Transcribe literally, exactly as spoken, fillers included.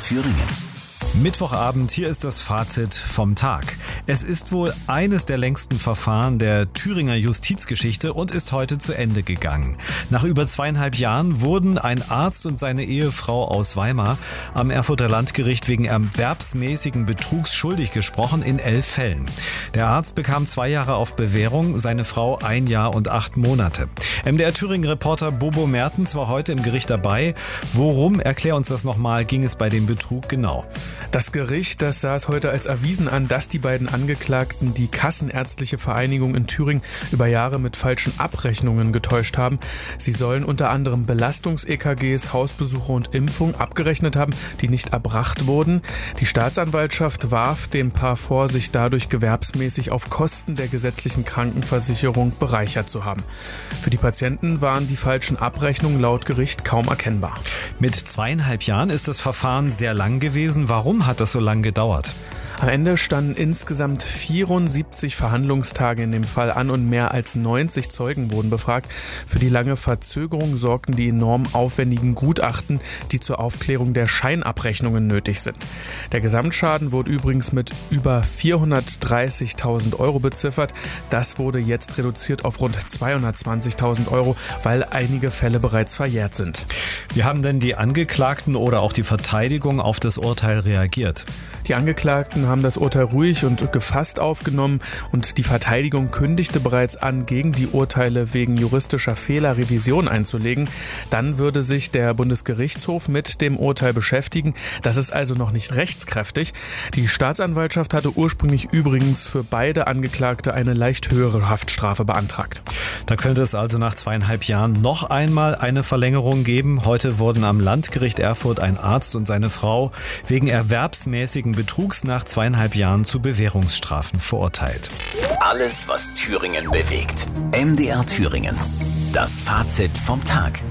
Thüringen. Mittwochabend, hier ist das Fazit vom Tag. Es ist wohl eines der längsten Verfahren der Thüringer Justizgeschichte und ist heute zu Ende gegangen. Nach über zweieinhalb Jahren wurden ein Arzt und seine Ehefrau aus Weimar am Erfurter Landgericht wegen erwerbsmäßigen Betrugs schuldig gesprochen in elf Fällen. Der Arzt bekam zwei Jahre auf Bewährung, seine Frau ein Jahr und acht Monate. M D R Thüringen-Reporter Bobo Mertens war heute im Gericht dabei. Worum, erklär uns das nochmal, ging es bei dem Betrug genau? Das Gericht, das sah es heute als erwiesen an, dass die beiden Angeklagten die Kassenärztliche Vereinigung in Thüringen über Jahre mit falschen Abrechnungen getäuscht haben. Sie sollen unter anderem Belastungs-E K Gs, Hausbesuche und Impfung abgerechnet haben, die nicht erbracht wurden. Die Staatsanwaltschaft warf dem Paar vor, sich dadurch gewerbsmäßig auf Kosten der gesetzlichen Krankenversicherung bereichert zu haben. Für die Patienten waren die falschen Abrechnungen laut Gericht kaum erkennbar. Mit zweieinhalb Jahren ist das Verfahren sehr lang gewesen. Warum hat das so lange gedauert? Am Ende standen insgesamt vierundsiebzig Verhandlungstage in dem Fall an und mehr als neunzig Zeugen wurden befragt. Für die lange Verzögerung sorgten die enorm aufwendigen Gutachten, die zur Aufklärung der Scheinabrechnungen nötig sind. Der Gesamtschaden wurde übrigens mit über vierhundertdreißigtausend Euro beziffert. Das wurde jetzt reduziert auf rund zweihundertzwanzigtausend Euro, weil einige Fälle bereits verjährt sind. Wie haben denn die Angeklagten oder auch die Verteidigung auf das Urteil reagiert? Die Angeklagten haben das Urteil ruhig und gefasst aufgenommen und die Verteidigung kündigte bereits an, gegen die Urteile wegen juristischer Fehler Revision einzulegen. Dann würde sich der Bundesgerichtshof mit dem Urteil beschäftigen. Das ist also noch nicht rechtskräftig. Die Staatsanwaltschaft hatte ursprünglich übrigens für beide Angeklagte eine leicht höhere Haftstrafe beantragt. Da könnte es also nach zweieinhalb Jahren noch einmal eine Verlängerung geben. Heute wurden am Landgericht Erfurt ein Arzt und seine Frau wegen erwerbsmäßigen Betrugs nach zweieinhalb Jahren zu Bewährungsstrafen verurteilt. Alles, was Thüringen bewegt. M D R Thüringen. Das Fazit vom Tag.